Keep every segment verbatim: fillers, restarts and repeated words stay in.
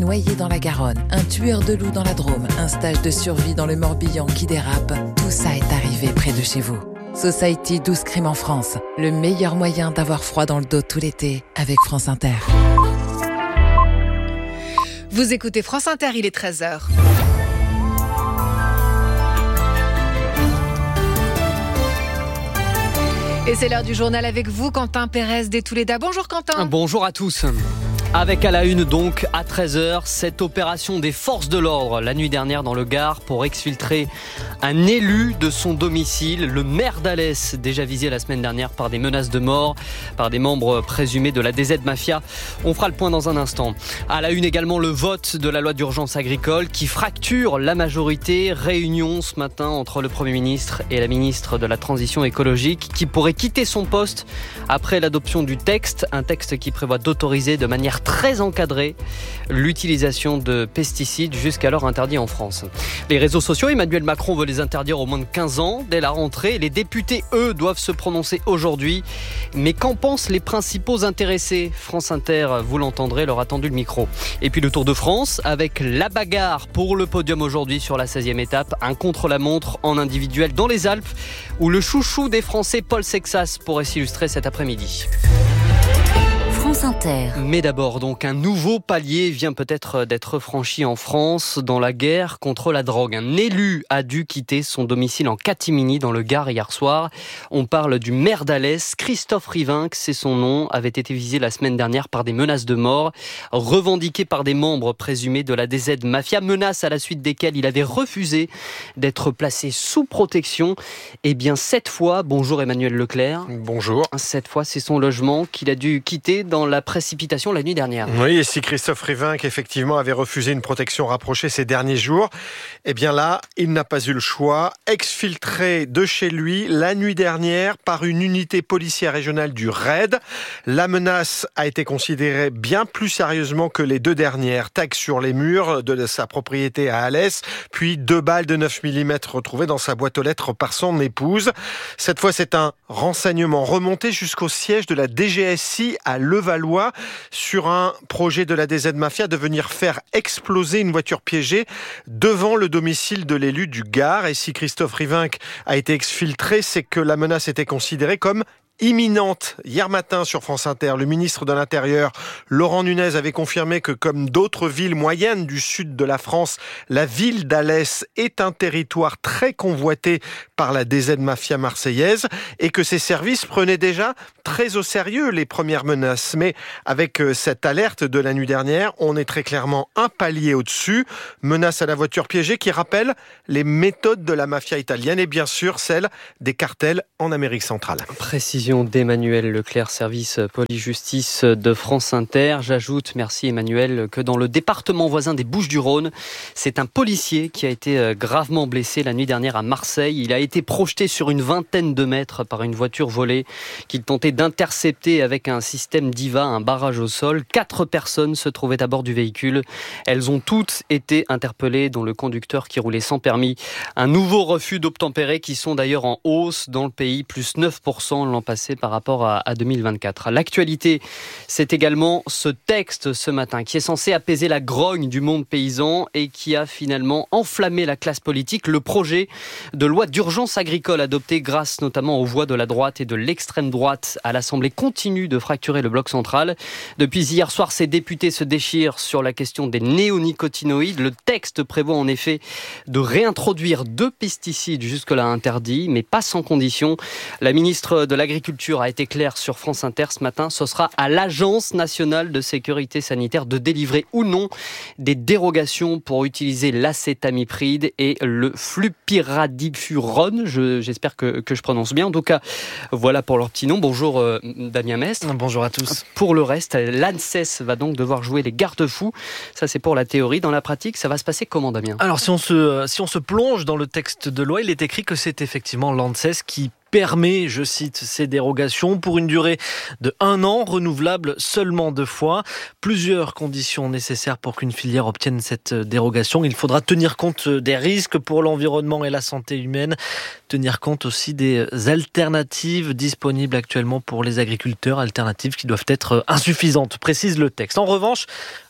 noyé dans la Garonne, un tueur de loups dans la Drôme, un stage de survie dans le Morbihan qui dérape, tout ça est arrivé près de chez vous. Society douze crimes en France, le meilleur moyen d'avoir froid dans le dos tout l'été avec France Inter. Vous écoutez France Inter, il est treize heures. Et c'est l'heure du journal avec vous, Quentin Pérez des Touleda. Bonjour Quentin. Bonjour à tous. Avec à la une donc, à treize heures, cette opération des forces de l'ordre la nuit dernière dans le Gard pour exfiltrer un élu de son domicile, le maire d'Alès, déjà visé la semaine dernière par des menaces de mort, par des membres présumés de la D Z Mafia. On fera le point dans un instant. À la une également, le vote de la loi d'urgence agricole qui fracture la majorité. Réunion ce matin entre le Premier ministre et la ministre de la Transition écologique qui pourrait quitter son poste après l'adoption du texte, un texte qui prévoit d'autoriser de manière très encadrée l'utilisation de pesticides jusqu'alors interdits en France. Les réseaux sociaux, Emmanuel Macron veut les interdire aux moins de quinze ans dès la rentrée. Les députés, eux, doivent se prononcer aujourd'hui. Mais qu'en pensent les principaux intéressés ? France Inter, vous l'entendrez, leur a tendu le micro. Et puis le Tour de France avec la bagarre pour le podium aujourd'hui sur la seizième étape. Un contre-la-montre en individuel dans les Alpes où le chouchou des Français, Paul Sexas, pourrait s'illustrer cet après-midi. France Inter. Mais d'abord, donc, un nouveau palier vient peut-être d'être franchi en France dans la guerre contre la drogue. Un élu a dû quitter son domicile en catimini dans le Gard hier soir. On parle du maire d'Alès, Christophe Rivinc, c'est son nom, avait été visé la semaine dernière par des menaces de mort, revendiquées par des membres présumés de la D Z Mafia, menaces à la suite desquelles il avait refusé d'être placé sous protection. Eh bien, cette fois, bonjour Emmanuel Leclerc. Bonjour. Cette fois, c'est son logement qu'il a dû quitter dans la précipitation la nuit dernière. Oui, et si Christophe Rivinc, effectivement, avait refusé une protection rapprochée ces derniers jours, eh bien là, il n'a pas eu le choix. Exfiltré de chez lui la nuit dernière par une unité policière régionale du RAID. La menace a été considérée bien plus sérieusement que les deux dernières. Tags sur les murs de sa propriété à Alès, puis deux balles de neuf millimètres retrouvées dans sa boîte aux lettres par son épouse. Cette fois, c'est un renseignement remonté jusqu'au siège de la D G S I à Levallois sur un projet de la D Z Mafia de venir faire exploser une voiture piégée devant le domicile de l'élu du Gard. Et si Christophe Rivinc a été exfiltré, c'est que la menace était considérée comme imminente. Hier matin sur France Inter, le ministre de l'Intérieur, Laurent Nunez, avait confirmé que comme d'autres villes moyennes du sud de la France, la ville d'Alès est un territoire très convoité par la D Z Mafia marseillaise et que ses services prenaient déjà très au sérieux les premières menaces. Mais avec cette alerte de la nuit dernière, on est très clairement un palier au-dessus. Menace à la voiture piégée qui rappelle les méthodes de la mafia italienne et bien sûr celles des cartels en Amérique centrale. Précision d'Emmanuel Leclerc, service police-justice de France Inter. J'ajoute, merci Emmanuel, que dans le département voisin des Bouches-du-Rhône, c'est un policier qui a été gravement blessé la nuit dernière à Marseille. Il a été projeté sur une vingtaine de mètres par une voiture volée qu'il tentait d'intercepter avec un système Diva, un barrage au sol. Quatre personnes se trouvaient à bord du véhicule. Elles ont toutes été interpellées, dont le conducteur qui roulait sans permis. Un nouveau refus d'obtempérer qui sont d'ailleurs en hausse dans le pays, plus neuf pour cent l'an passé par rapport à, à deux mille vingt-quatre. L'actualité, c'est également ce texte ce matin qui est censé apaiser la grogne du monde paysan et qui a finalement enflammé la classe politique. Le projet de loi d'urgence agricole adopté grâce notamment aux voix de la droite et de l'extrême droite à l'Assemblée continue de fracturer le bloc central. Depuis hier soir, ces députés se déchirent sur la question des néonicotinoïdes. Le texte prévoit en effet de réintroduire deux pesticides jusque-là interdits, mais pas sans condition. La ministre de l'Agriculture a été claire sur France Inter ce matin. Ce sera à l'Agence nationale de sécurité sanitaire de délivrer ou non des dérogations pour utiliser l'acétamipride et le flupiradifurone. Je, j'espère que, que je prononce bien. En tout cas, voilà pour leur petit nom. Bonjour euh, Damien Mestre. Bonjour à tous. Pour le reste, l'ANSES va donc devoir jouer les garde-fous. Ça, c'est pour la théorie. Dans la pratique, ça va se passer comment, Damien ? Alors, si on se, si on se plonge dans le texte de loi, il est écrit que c'est effectivement l'ANSES qui permet, je cite, ces dérogations pour une durée de un an, renouvelable seulement deux fois. Plusieurs conditions nécessaires pour qu'une filière obtienne cette dérogation. Il faudra tenir compte des risques pour l'environnement et la santé humaine, tenir compte aussi des alternatives disponibles actuellement pour les agriculteurs, alternatives qui doivent être insuffisantes, précise le texte. En revanche,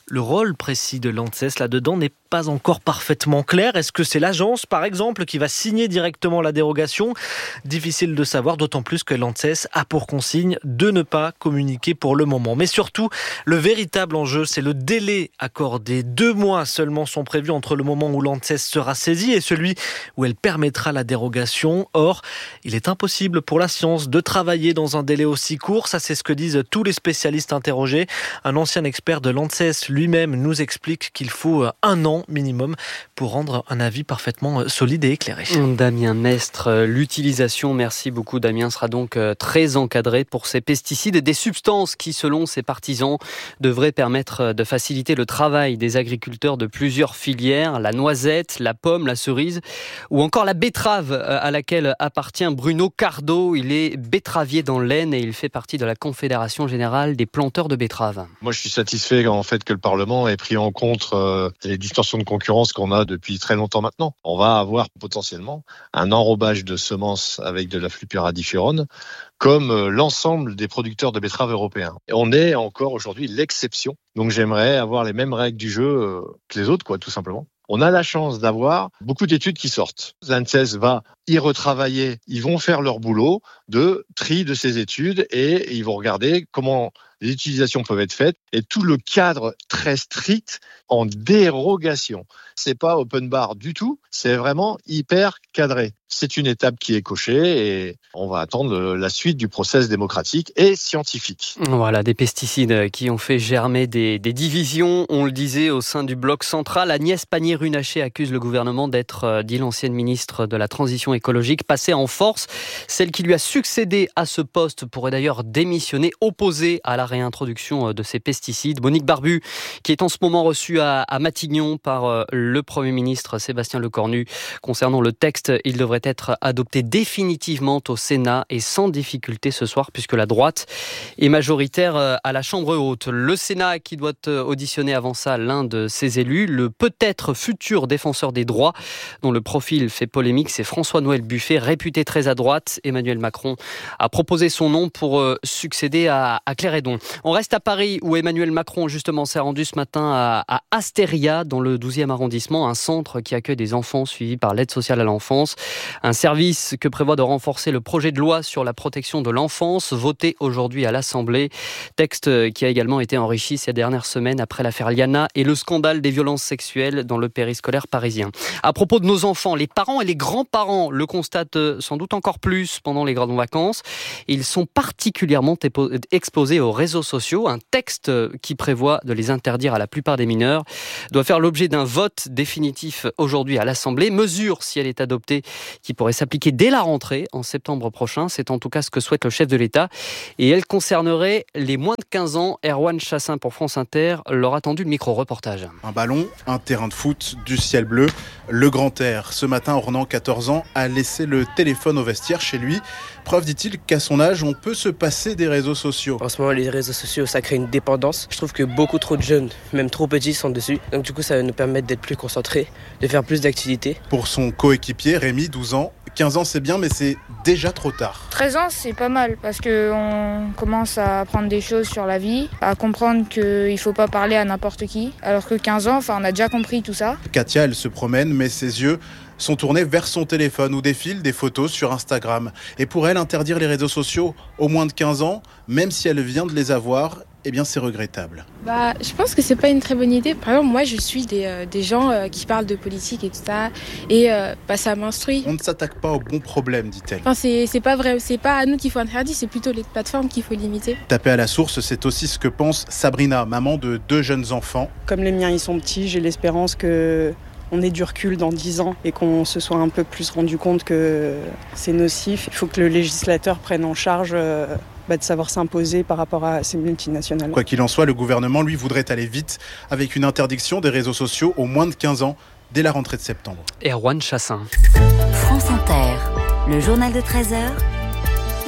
le rôle précis de l'ANSES là-dedans n'est pas encore parfaitement clair. Est-ce que c'est l'agence, par exemple, qui va signer directement la dérogation ? Difficile de savoir, d'autant plus que l'ANSES a pour consigne de ne pas communiquer pour le moment. Mais surtout, le véritable enjeu, c'est le délai accordé. Deux mois seulement sont prévus entre le moment où l'ANSES sera saisie et celui où elle permettra la dérogation. Or, il est impossible pour la science de travailler dans un délai aussi court. Ça, c'est ce que disent tous les spécialistes interrogés. Un ancien expert de l'ANSES lui-même nous explique qu'il faut un an minimum pour rendre un avis parfaitement solide et éclairé. Damien Mestre, l'utilisation, merci beaucoup Damien, sera donc très encadrée pour ces pesticides et des substances qui, selon ses partisans, devraient permettre de faciliter le travail des agriculteurs de plusieurs filières, la noisette, la pomme, la cerise ou encore la betterave à laquelle appartient Bruno Cardo. Il est betteravier dans l'Aisne et il fait partie de la Confédération Générale des Planteurs de Betteraves. Moi, je suis satisfait en fait que le Parlement ait pris en compte euh, les distorsions de concurrence qu'on a depuis très longtemps maintenant. On va avoir potentiellement un enrobage de semences avec de la flupéradiférone comme euh, l'ensemble des producteurs de betteraves européens. Et on est encore aujourd'hui l'exception. Donc j'aimerais avoir les mêmes règles du jeu euh, que les autres, quoi, tout simplement. On a la chance d'avoir beaucoup d'études qui sortent. L'ANSES va y retravailler. Ils vont faire leur boulot de tri de ces études et ils vont regarder comment les utilisations peuvent être faites et tout le cadre très strict en dérogation. C'est pas open bar du tout, c'est vraiment hyper cadré. C'est une étape qui est cochée et on va attendre la suite du process démocratique et scientifique. Voilà, des pesticides qui ont fait germer des, des divisions, on le disait, au sein du bloc central. Agnès Pannier-Runacher accuse le gouvernement d'être, dit l'ancienne ministre de la Transition écologique, passée en force. Celle qui lui a succédé à ce poste pourrait d'ailleurs démissionner, opposée à la réintroduction de ces pesticides. Monique Barbu, qui est en ce moment reçue à, à Matignon par le Premier ministre Sébastien Lecornu. Concernant le texte, il devrait être adopté définitivement au Sénat et sans difficulté ce soir puisque la droite est majoritaire à la Chambre haute. Le Sénat qui doit auditionner avant ça l'un de ses élus, le peut-être futur défenseur des droits dont le profil fait polémique, c'est François-Noël Buffet, réputé très à droite. Emmanuel Macron a proposé son nom pour succéder à, à Claire Hédon. On reste à Paris où Emmanuel Macron justement s'est rendu ce matin à, à Astéria dans le douzième arrondissement, un centre qui accueille des enfants suivis par l'aide sociale à l'enfance. Un service que prévoit de renforcer le projet de loi sur la protection de l'enfance, voté aujourd'hui à l'Assemblée. Texte qui a également été enrichi ces dernières semaines après l'affaire Liana et le scandale des violences sexuelles dans le périscolaire parisien. À propos de nos enfants, les parents et les grands-parents le constatent sans doute encore plus pendant les grandes vacances. Ils sont particulièrement exposés aux réseaux sociaux. Un texte qui prévoit de les interdire à la plupart des mineurs doit faire l'objet d'un vote définitif aujourd'hui à l'Assemblée. Mesure, si elle est adoptée, qui pourrait s'appliquer dès la rentrée en septembre prochain. C'est en tout cas ce que souhaite le chef de l'État. Et elle concernerait les moins de quinze ans. Erwan Chassin pour France Inter leur a tendu le micro-reportage. Un ballon, un terrain de foot, du ciel bleu, le grand air. Ce matin, Ornan, quatorze ans, a laissé le téléphone au vestiaire chez lui. Preuve, dit-il, qu'à son âge, on peut se passer des réseaux sociaux. En ce moment, les réseaux sociaux, ça crée une dépendance. Je trouve que beaucoup trop de jeunes, même trop petits, sont dessus. Donc du coup, ça va nous permettre d'être plus concentrés, de faire plus d'activités. Pour son coéquipier, Rémi, douze ans, quinze ans c'est bien, mais c'est déjà trop tard. treize ans c'est pas mal parce qu'on commence à apprendre des choses sur la vie, à comprendre qu'il ne faut pas parler à n'importe qui, alors que quinze ans, on a déjà compris tout ça. Katia, elle se promène, mais ses yeux sont tournés vers son téléphone où défilent des photos sur Instagram. Et pour elle, interdire les réseaux sociaux aux moins de quinze ans, même si elle vient de les avoir, eh bien c'est regrettable. Bah, je pense que c'est pas une très bonne idée. Par exemple, moi je suis des, euh, des gens euh, qui parlent de politique et tout ça, et euh, bah, ça m'instruit. On ne s'attaque pas au bon problème, dit-elle. Enfin, c'est, c'est pas vrai, c'est pas à nous qu'il faut interdire, c'est plutôt les plateformes qu'il faut limiter. Taper à la source, c'est aussi ce que pense Sabrina, maman de deux jeunes enfants. Comme les miens ils sont petits, j'ai l'espérance que on ait du recul dans dix ans et qu'on se soit un peu plus rendu compte que c'est nocif. Il faut que le législateur prenne en charge euh, bah, de savoir s'imposer par rapport à ces multinationales. Quoi qu'il en soit, le gouvernement, lui, voudrait aller vite avec une interdiction des réseaux sociaux aux moins de quinze ans dès la rentrée de septembre. Erwan Chassin. France Inter, le journal de treize heures.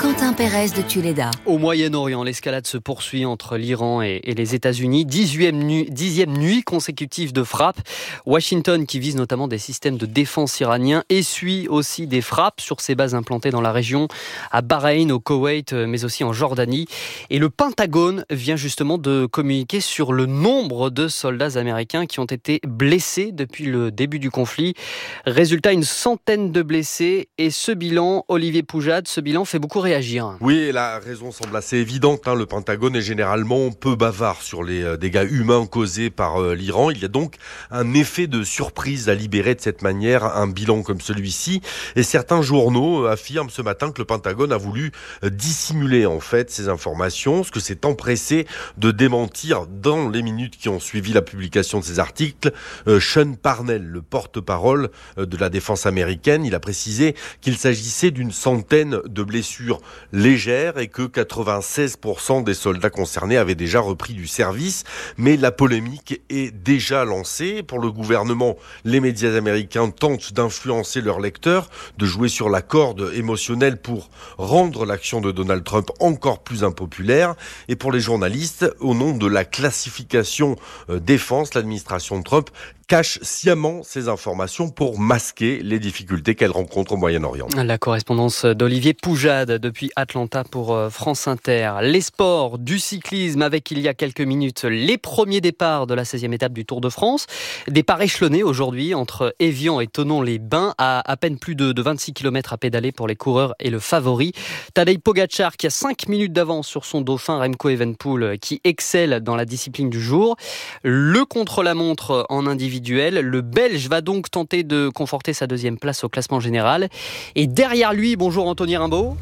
Quentin Pérez de Tuleda. Au Moyen-Orient, l'escalade se poursuit entre l'Iran et, et les États-Unis. Dixième nuit, dixième nuit consécutive de frappes. Washington, qui vise notamment des systèmes de défense iraniens, essuie aussi des frappes sur ses bases implantées dans la région, à Bahreïn, au Koweït, mais aussi en Jordanie. Et le Pentagone vient justement de communiquer sur le nombre de soldats américains qui ont été blessés depuis le début du conflit. Résultat, une centaine de blessés. Et ce bilan, Olivier Poujade, ce bilan fait beaucoup réagir. Oui, et la raison semble assez évidente. Hein. Le Pentagone est généralement peu bavard sur les dégâts humains causés par euh, l'Iran. Il y a donc un effet de surprise à libérer de cette manière un bilan comme celui-ci. Et certains journaux affirment ce matin que le Pentagone a voulu dissimuler en fait ces informations, ce que s'est empressé de démentir dans les minutes qui ont suivi la publication de ces articles. Euh, Sean Parnell, le porte-parole de la défense américaine, il a précisé qu'il s'agissait d'une centaine de blessures légères et que quatre-vingt-seize pour cent des soldats concernés avaient déjà repris du service. Mais la polémique est déjà lancée. Pour le gouvernement, les médias américains tentent d'influencer leurs lecteurs, de jouer sur la corde émotionnelle pour rendre l'action de Donald Trump encore plus impopulaire. Et pour les journalistes, au nom de la classification euh, défense, l'administration de Trump cache sciemment ces informations pour masquer les difficultés qu'elle rencontre au Moyen-Orient. La correspondance d'Olivier Poujade depuis Atlanta pour France Inter. Les sports, du cyclisme avec il y a quelques minutes les premiers départs de la seizième étape du Tour de France. Départ échelonné aujourd'hui entre Évian et Thonon-les-Bains à à peine plus de, de vingt-six kilomètres à pédaler pour les coureurs et le favori. Tadej Pogacar qui a cinq minutes d'avance sur son dauphin Remco Evenepoel qui excelle dans la discipline du jour. Le contre-la-montre en individuel. Le Belge va donc tenter de conforter sa deuxième place au classement général. Et derrière lui, bonjour Anthony Rimbaud.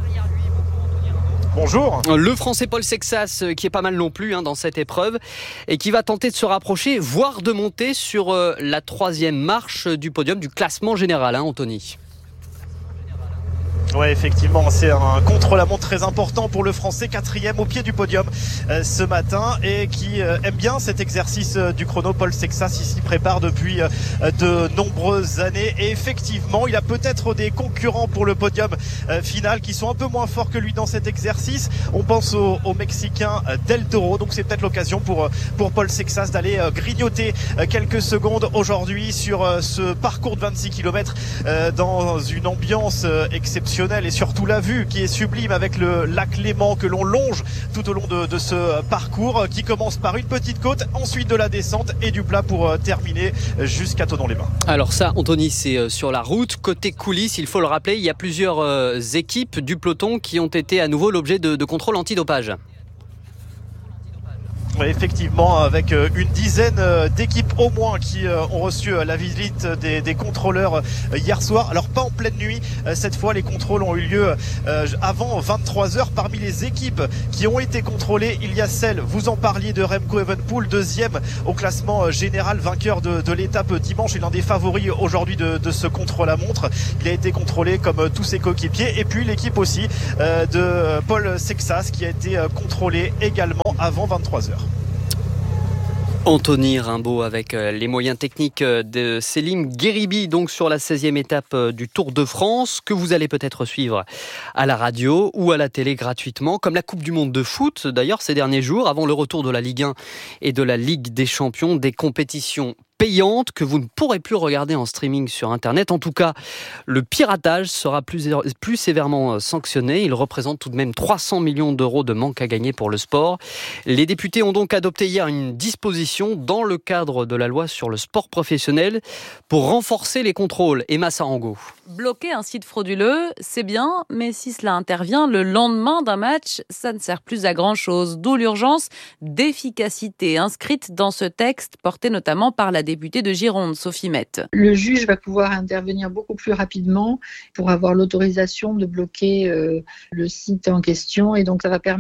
Bonjour. Le Français Paul Sexas, qui est pas mal non plus hein, dans cette épreuve, et qui va tenter de se rapprocher, voire de monter sur euh, la troisième marche du podium du classement général, hein, Anthony. Ouais, effectivement, c'est un contre-la-montre très important pour le Français, quatrième au pied du podium euh, ce matin et qui euh, aime bien cet exercice euh, du chrono. Paul Sexas, il s'y prépare depuis euh, de nombreuses années et effectivement, il a peut-être des concurrents pour le podium euh, final qui sont un peu moins forts que lui dans cet exercice. On pense au, au Mexicain euh, Del Toro, donc c'est peut-être l'occasion pour, euh, pour Paul Sexas d'aller euh, grignoter euh, quelques secondes aujourd'hui sur euh, ce parcours de vingt-six kilomètres euh, dans une ambiance euh, exceptionnelle. Et surtout la vue qui est sublime avec le lac Léman que l'on longe tout au long de, de ce parcours qui commence par une petite côte, ensuite de la descente et du plat pour terminer jusqu'à Thonon-les-Bains. Alors ça, Anthony, c'est sur la route. Côté coulisses, il faut le rappeler, il y a plusieurs euh, équipes du peloton qui ont été à nouveau l'objet de, de contrôles antidopage. Effectivement, avec une dizaine d'équipes au moins qui ont reçu la visite des, des contrôleurs hier soir. Alors pas en pleine nuit, cette fois les contrôles ont eu lieu avant vingt-trois heures. Parmi les équipes qui ont été contrôlées, il y a celle, vous en parliez, de Remco Evenepoel, deuxième au classement général, vainqueur de, de l'étape dimanche et l'un des favoris aujourd'hui de, de ce contre-la-montre. Il a été contrôlé comme tous ses coéquipiers. Et puis l'équipe aussi de Paul Sexas qui a été contrôlée également avant vingt-trois heures. Anthony Rimbaud avec les moyens techniques de Selim Gueribi, donc sur la seizième étape du Tour de France, que vous allez peut-être suivre à la radio ou à la télé gratuitement, comme la Coupe du Monde de foot d'ailleurs ces derniers jours, avant le retour de la Ligue un et de la Ligue des Champions, des compétitions payantes que vous ne pourrez plus regarder en streaming sur Internet. En tout cas, le piratage sera plus, plus sévèrement sanctionné. Il représente tout de même trois cents millions d'euros de manque à gagner pour le sport. Les députés ont donc adopté hier une disposition dans le cadre de la loi sur le sport professionnel pour renforcer les contrôles. Emma Sarango. Bloquer un site frauduleux, c'est bien, mais si cela intervient le lendemain d'un match, ça ne sert plus à grand-chose. D'où l'urgence d'efficacité inscrite dans ce texte, porté notamment par la députée de Gironde, Sophie Mette. Le juge va pouvoir intervenir beaucoup plus rapidement pour avoir l'autorisation de bloquer euh, le site en question et donc ça va permettre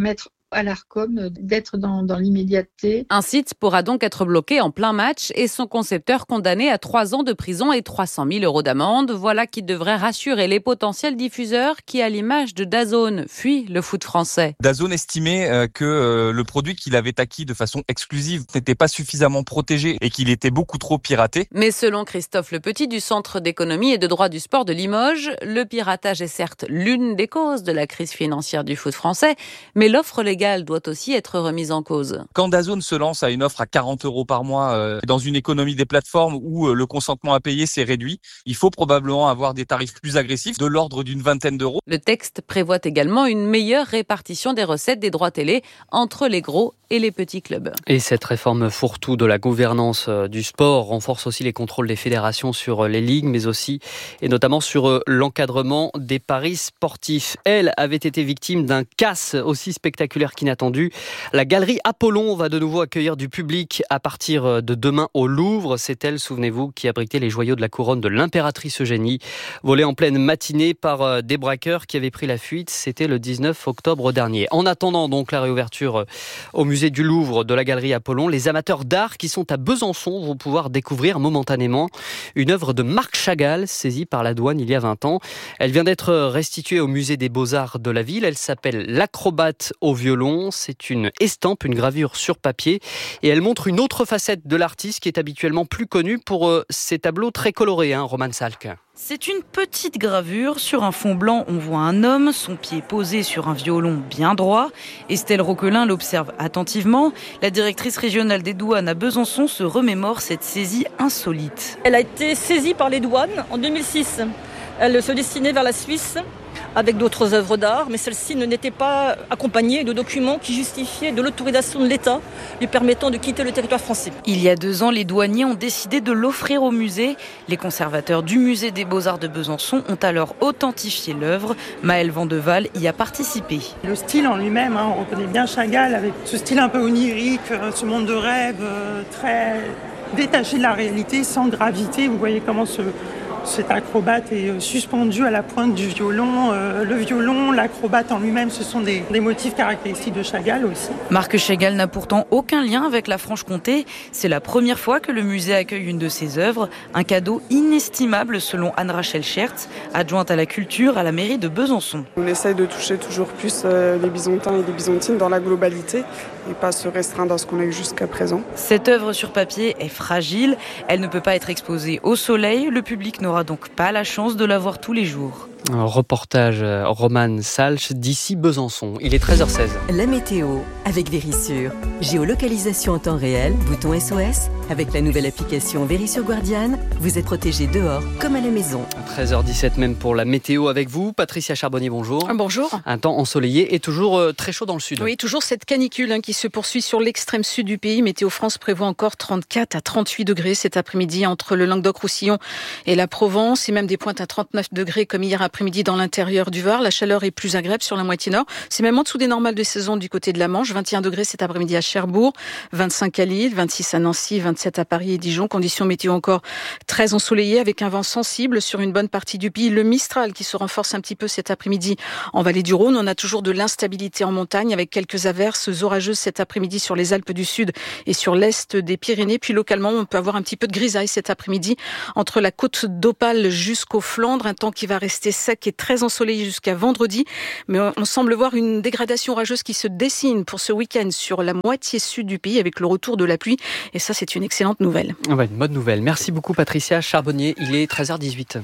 à l'Arcom d'être dans, dans l'immédiateté. Un site pourra donc être bloqué en plein match et son concepteur condamné à trois ans de prison et trois cent mille euros d'amende. Voilà qui devrait rassurer les potentiels diffuseurs qui, à l'image de DAZN, fuient le foot français. DAZN estimait que le produit qu'il avait acquis de façon exclusive n'était pas suffisamment protégé et qu'il était beaucoup trop piraté. Mais selon Christophe Lepetit du Centre d'économie et de droit du sport de Limoges, le piratage est certes l'une des causes de la crise financière du foot français, mais l'offre légale doit aussi être remise en cause. Quand DAZN se lance à une offre à quarante euros par mois euh, dans une économie des plateformes où euh, le consentement à payer s'est réduit, il faut probablement avoir des tarifs plus agressifs de l'ordre d'une vingtaine d'euros. Le texte prévoit également une meilleure répartition des recettes des droits télé entre les gros et les petits clubs. Et cette réforme fourre-tout de la gouvernance du sport renforce aussi les contrôles des fédérations sur les ligues, mais aussi et notamment sur l'encadrement des paris sportifs. Elle avait été victime d'un casse aussi spectaculaire qu'inattendu. La galerie Apollon va de nouveau accueillir du public à partir de demain au Louvre. C'est elle, souvenez-vous, qui abritait les joyaux de la couronne de l'impératrice Eugénie, volés en pleine matinée par des braqueurs qui avaient pris la fuite. C'était le dix-neuf octobre dernier. En attendant donc la réouverture au musée du Louvre de la galerie Apollon, les amateurs d'art qui sont à Besançon vont pouvoir découvrir momentanément une œuvre de Marc Chagall saisie par la douane il y a vingt ans. Elle vient d'être restituée au musée des Beaux-Arts de la ville. Elle s'appelle L'acrobate au violon. C'est une estampe, une gravure sur papier et elle montre une autre facette de l'artiste qui est habituellement plus connue pour ses tableaux très colorés, hein, Roman Salk. C'est une petite gravure. Sur un fond blanc, on voit un homme, son pied posé sur un violon bien droit. Estelle Roquelin l'observe attentivement. La directrice régionale des douanes à Besançon se remémore cette saisie insolite. Elle a été saisie par les douanes en deux mille six. Elle se destinait vers la Suisse avec d'autres œuvres d'art, mais celle-ci n'était pas accompagnée de documents qui justifiaient de l'autorisation de l'État lui permettant de quitter le territoire français. Il y a deux ans, les douaniers ont décidé de l'offrir au musée. Les conservateurs du musée des Beaux-Arts de Besançon ont alors authentifié l'œuvre. Maëlle Vandeval y a participé. Le style en lui-même, hein, on reconnaît bien Chagall avec ce style un peu onirique, ce monde de rêve très détaché de la réalité, sans gravité. Vous voyez comment ce... Cet acrobate est suspendu à la pointe du violon. Euh, le violon, l'acrobate en lui-même, ce sont des, des motifs caractéristiques de Chagall aussi. Marc Chagall n'a pourtant aucun lien avec la Franche-Comté. C'est la première fois que le musée accueille une de ses œuvres. Un cadeau inestimable selon Anne-Rachel Schertz, adjointe à la culture à la mairie de Besançon. On essaye de toucher toujours plus euh, les Byzantins et les Byzantines dans la globalité et pas se restreindre à ce qu'on a eu jusqu'à présent. Cette œuvre sur papier est fragile. Elle ne peut pas être exposée au soleil. Le public n'aura donc pas la chance de la voir tous les jours. Un reportage Roman Salch d'ici Besançon. Il est treize heures seize. La météo avec Vérissure. Géolocalisation en temps réel, bouton S O S. Avec la nouvelle application Vérissure Guardian, vous êtes protégé dehors comme à la maison. treize heures dix-sept même pour la météo avec vous. Patricia Charbonnier, bonjour. Bonjour. Un temps ensoleillé et toujours très chaud dans le sud. Oui, toujours cette canicule hein, qui se poursuit sur l'extrême sud du pays. Météo France prévoit encore trente-quatre à trente-huit degrés cet après-midi entre le Languedoc-Roussillon et la Provence. Et même des pointes à trente-neuf degrés comme hier après-midi dans l'intérieur du Var. La chaleur est plus agréable sur la moitié nord. C'est même en dessous des normales de saison du côté de la Manche. vingt et un degrés cet après-midi à Cherbourg, vingt-cinq à Lille, vingt-six à Nancy, vingt-sept à Paris et Dijon. Conditions météo encore très ensoleillées avec un vent sensible sur une bonne partie du pays. Le Mistral qui se renforce un petit peu cet après-midi en vallée du Rhône. On a toujours de l'instabilité en montagne avec quelques averses orageuses cet après-midi sur les Alpes du Sud et sur l'est des Pyrénées. Puis localement, on peut avoir un petit peu de grisaille cet après-midi entre la côte d'Opale jusqu'aux Flandres. Un temps qui va rester sec et très ensoleillé jusqu'à vendredi. Mais on semble voir une dégradation orageuse qui se dessine pour ce week-end sur la moitié sud du pays avec le retour de la pluie. Et ça, c'est une excellente nouvelle. Ah bah, une bonne nouvelle. Merci beaucoup Patricia Charbonnier. Il est treize heures dix-huit.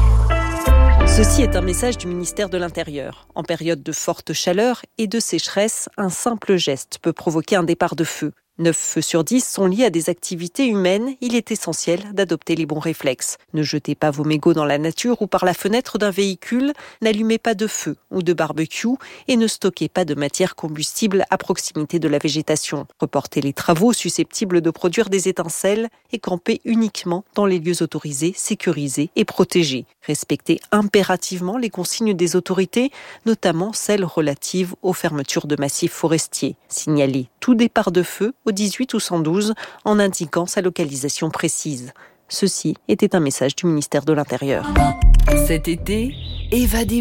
Ceci est un message du ministère de l'Intérieur. En période de forte chaleur et de sécheresse, un simple geste peut provoquer un départ de feu. neuf feux sur dix sont liés à des activités humaines. Il est essentiel d'adopter les bons réflexes. Ne jetez pas vos mégots dans la nature ou par la fenêtre d'un véhicule. N'allumez pas de feu ou de barbecue et ne stockez pas de matière combustible à proximité de la végétation. Reportez les travaux susceptibles de produire des étincelles et campez uniquement dans les lieux autorisés, sécurisés et protégés. Respectez impérativement les consignes des autorités, notamment celles relatives aux fermetures de massifs forestiers. Signalez tout départ de feu au dix-huit ou cent douze en indiquant sa localisation précise. Ceci était un message du ministère de l'Intérieur. Cet été, évadez-vous.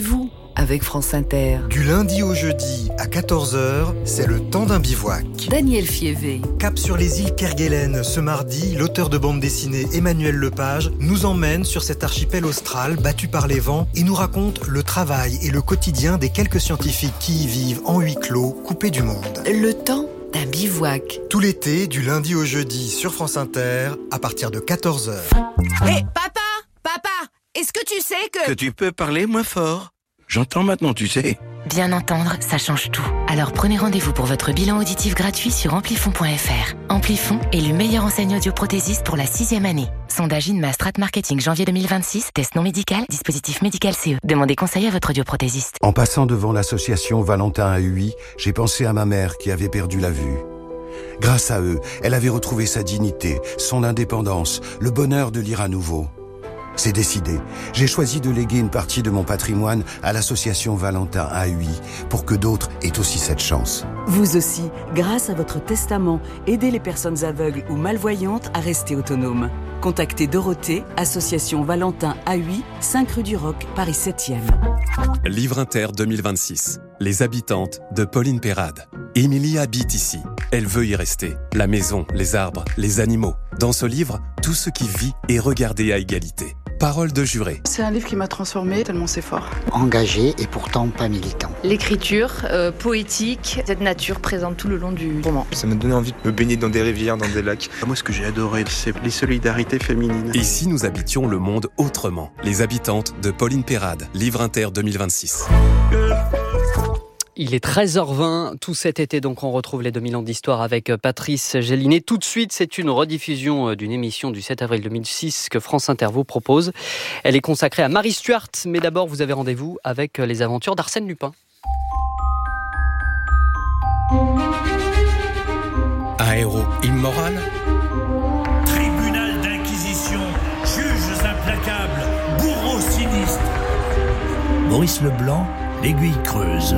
avec France Inter. Du lundi au jeudi à quatorze heures, c'est le temps d'un bivouac. Daniel Fievé. Cap sur les îles Kerguelen, ce mardi, l'auteur de bande dessinée Emmanuel Lepage nous emmène sur cet archipel austral battu par les vents et nous raconte le travail et le quotidien des quelques scientifiques qui y vivent en huis clos, coupés du monde. Le temps d'un bivouac. Tout l'été, du lundi au jeudi sur France Inter, à partir de quatorze heures. Hé, hey, papa, papa, est-ce que tu sais que... Que tu peux parler moins fort. J'entends maintenant, tu sais. Bien entendre, ça change tout. Alors prenez rendez-vous pour votre bilan auditif gratuit sur amplifon point f r. Amplifon, élu meilleure enseigne audioprothésiste pour la sixième année. Sondage INMA Strat Marketing janvier deux mille vingt-six, test non médical, dispositif médical C E. Demandez conseil à votre audioprothésiste. En passant devant l'association Valentin A U I, j'ai pensé à ma mère qui avait perdu la vue. Grâce à eux, elle avait retrouvé sa dignité, son indépendance, le bonheur de lire à nouveau. C'est décidé. J'ai choisi de léguer une partie de mon patrimoine à l'association Valentin A U I pour que d'autres aient aussi cette chance. Vous aussi, grâce à votre testament, aidez les personnes aveugles ou malvoyantes à rester autonomes. Contactez Dorothée, association Valentin A U I, cinq rue du Roc, Paris septième. Livre Inter deux mille vingt-six. Les habitantes de Pauline Perrade. Émilie habite ici. Elle veut y rester. La maison, les arbres, les animaux. Dans ce livre, tout ce qui vit est regardé à égalité. Parole de juré. C'est un livre qui m'a transformée tellement c'est fort. Engagé et pourtant pas militant. L'écriture euh, poétique, cette nature présente tout le long du roman. Ça m'a donné envie de me baigner dans des rivières, dans des lacs. Moi, ce que j'ai adoré, c'est les solidarités féminines. Et si nous habitions le monde autrement? Les habitantes de Pauline Perrade. Livre Inter deux mille vingt-six. Il est treize heures vingt, tout cet été donc on retrouve les deux mille ans d'histoire avec Patrice Gélinet. Tout de suite, c'est une rediffusion d'une émission du sept avril deux mille six que France Inter vous propose. Elle est consacrée à Marie Stuart, mais d'abord vous avez rendez-vous avec les aventures d'Arsène Lupin. Un héros immoral? Tribunal d'inquisition, juges implacables, bourreaux sinistres. Maurice Leblanc, l'aiguille creuse.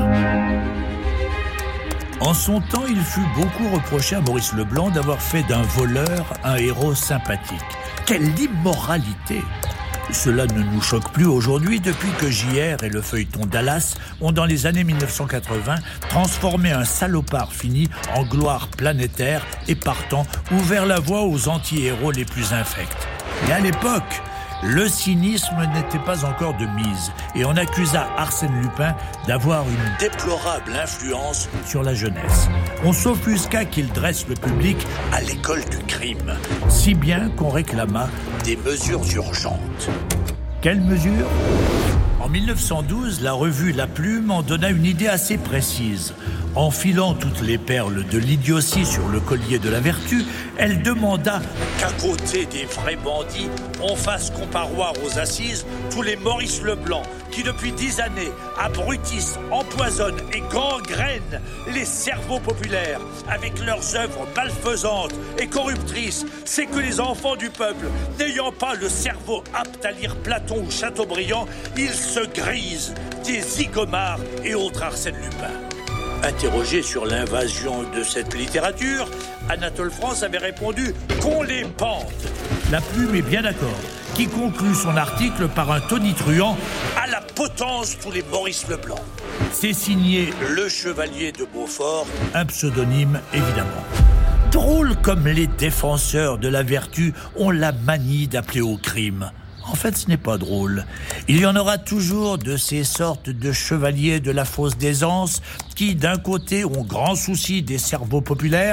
En son temps, il fut beaucoup reproché à Maurice Leblanc d'avoir fait d'un voleur un héros sympathique. Quelle immoralité! Cela ne nous choque plus aujourd'hui depuis que J R et le feuilleton Dallas ont, dans les années mille neuf cent quatre-vingts, transformé un salopard fini en gloire planétaire et partant ouvert la voie aux anti-héros les plus infects. Mais à l'époque, le cynisme n'était pas encore de mise et on accusa Arsène Lupin d'avoir une déplorable influence sur la jeunesse. On s'offusqua qu'il dresse le public à l'école du crime, si bien qu'on réclama des mesures urgentes. Quelles mesures ? En mille neuf cent douze, la revue La Plume en donna une idée assez précise. Enfilant toutes les perles de l'idiotie sur le collier de la vertu, elle demanda qu'à côté des vrais bandits, on fasse comparoir aux assises tous les Maurice Leblanc qui depuis dix années abrutissent, empoisonnent et gangrènent les cerveaux populaires avec leurs œuvres malfaisantes et corruptrices. C'est que les enfants du peuple, n'ayant pas le cerveau apte à lire Platon ou Chateaubriand, ils se grisent des Zygomar et autres Arsène Lupin. Interrogé sur l'invasion de cette littérature, Anatole France avait répondu qu'on les pende. La Plume est bien d'accord, qui conclut son article par un tonitruant à la potence tous les Maurice Leblanc. C'est signé Le Chevalier de Beaufort, un pseudonyme évidemment. Drôle comme les défenseurs de la vertu ont la manie d'appeler au crime. En fait, ce n'est pas drôle. Il y en aura toujours de ces sortes de chevaliers de la fausse d'aisance qui, d'un côté, ont grand souci des cerveaux populaires